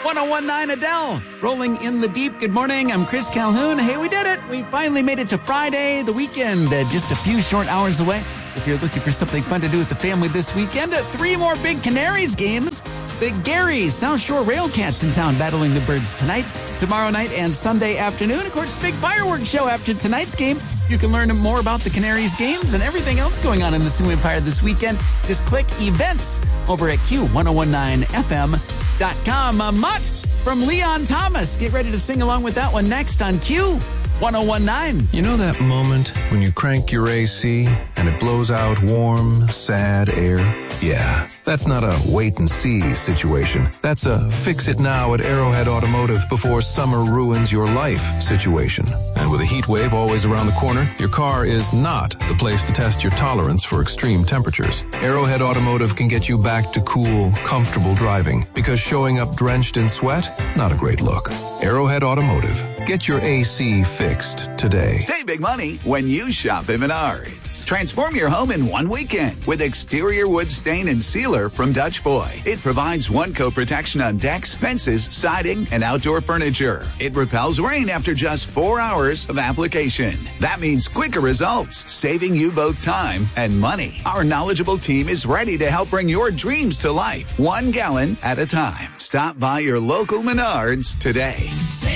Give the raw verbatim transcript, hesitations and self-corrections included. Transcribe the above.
one oh one point nine Adele, rolling in the deep. Good morning. I'm Chris Calhoun. Hey, we did it. We finally made it to Friday, the weekend, uh, just a few short hours away. If you're looking for something fun to do with the family this weekend, uh, three more big Canaries games. The Gary South Shore Railcats in town battling the Birds tonight, tomorrow night, and Sunday afternoon. Of course, big fireworks show after tonight's game. You can learn more about the Canaries games and everything else going on in the Sioux Empire this weekend. Just click events over at Q ten nineteen F M dot com. Uh, Mutt from Leon Thomas. Get ready to sing along with that one next on Q ten nineteen. You know that moment when you crank your A C and it blows out warm, sad air? Yeah, that's not a wait-and-see situation. That's a fix-it-now at Arrowhead Automotive before summer ruins your life situation. And with a heat wave always around the corner, your car is not the place to test your tolerance for extreme temperatures. Arrowhead Automotive can get you back to cool, comfortable driving, because showing up drenched in sweat, not a great look. Arrowhead Automotive. Get your A C fixed today. Save big money when you shop at Menards. Transform your home in one weekend with exterior wood stain and sealer from Dutch Boy. It provides one-coat protection on decks, fences, siding, and outdoor furniture. It repels rain after just four hours of application. That means quicker results, saving you both time and money. Our knowledgeable team is ready to help bring your dreams to life, one gallon at a time. Stop by your local Menards today.